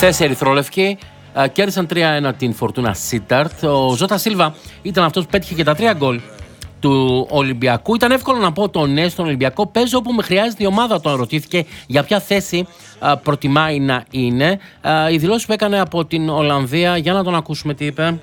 Χθες οι ερυθρόλευκοι κέρδισαν 3-1 την Φορτούνα Σίταρτ. Ο Ζώτα Σίλβα ήταν αυτός που πέτυχε και τα 3 γκολ του Ολυμπιακού. Ήταν εύκολο να πω το ναι στον Ολυμπιακό. Παίζω όπου με χρειάζεται η ομάδα. Τον ρωτήθηκε για ποια θέση προτιμάει να είναι. Η δηλώση που έκανε από την Ολλανδία, για να τον ακούσουμε τι είπε.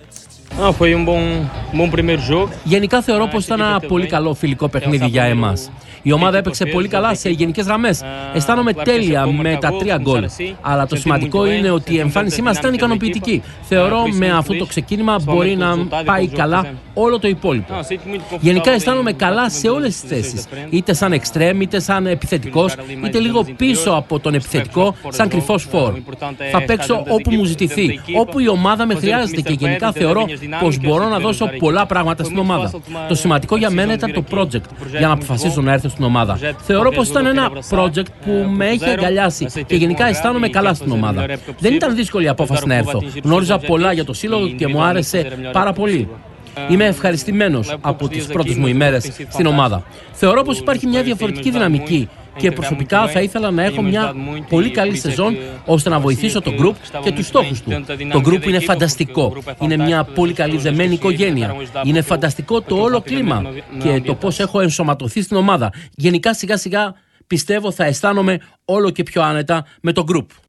Γενικά θεωρώ πως ήταν ένα πολύ καλό φιλικό παιχνίδι για εμάς. Η ομάδα έπαιξε πολύ καλά σε γενικές γραμμές. Αισθάνομαι τέλεια με τα 3 γκολ. Αλλά το σημαντικό είναι ότι η εμφάνισή μας ήταν ικανοποιητική. Θεωρώ με αυτό το ξεκίνημα μπορεί να πάει καλά όλο το υπόλοιπο. Γενικά αισθάνομαι καλά σε όλες τις θέσεις. Είτε σαν εξτρέμ, είτε σαν επιθετικός, είτε λίγο πίσω από τον επιθετικό, σαν κρυφός φορ. Θα παίξω όπου μου ζητηθεί, όπου η ομάδα με χρειάζεται και γενικά θεωρώ πως μπορώ να δώσω πολλά πράγματα στην ομάδα. Το σημαντικό για μένα ήταν το project για να αποφασίσω να έρθω στην ομάδα. Θεωρώ πως ήταν ένα project που με έχει αγκαλιάσει και γενικά αισθάνομαι καλά στην ομάδα. Δεν ήταν δύσκολη η απόφαση να έρθω. Γνώριζα πολλά για το σύλλογο και μου άρεσε πάρα πολύ. Είμαι ευχαριστημένος από τις πρώτες μου ημέρες στην ομάδα. Θεωρώ πως υπάρχει μια διαφορετική δυναμική και προσωπικά θα ήθελα να έχω μια πολύ καλή σεζόν ώστε να βοηθήσω το group και τους στόχους του. Το group είναι φανταστικό. Είναι μια πολύ καλή δεμένη οικογένεια. Είναι φανταστικό το όλο κλίμα και το πώς έχω ενσωματωθεί στην ομάδα. Γενικά σιγά σιγά πιστεύω θα αισθάνομαι όλο και πιο άνετα με το group.